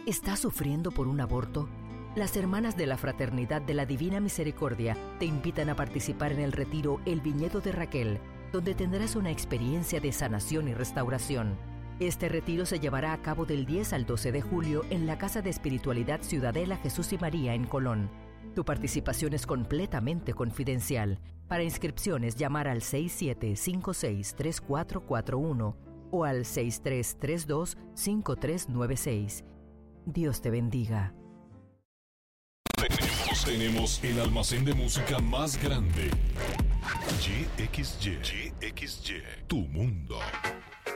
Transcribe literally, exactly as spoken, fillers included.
¿Estás sufriendo por un aborto? Las Hermanas de la Fraternidad de la Divina Misericordia te invitan a participar en el retiro El Viñedo de Raquel, donde tendrás una experiencia de sanación y restauración. Este retiro se llevará a cabo del diez al doce de julio en la Casa de Espiritualidad Ciudadela Jesús y María en Colón. Tu participación es completamente confidencial. Para inscripciones, llamar al seis siete cinco seis tres cuatro cuatro uno o al seis tres tres dos cinco tres nueve seis. Dios te bendiga. Tenemos, tenemos el almacén de música más grande. G X Y. G X Y. Tu mundo.